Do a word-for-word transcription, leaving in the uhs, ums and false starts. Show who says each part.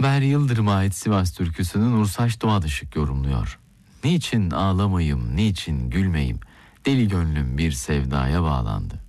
Speaker 1: Ber Yıldırım'a ait Sivas türküsünü Nursaç Doğadışık yorumluyor. Niçin ağlamayım, niçin gülmeyim, deli gönlüm bir sevdaya bağlandı.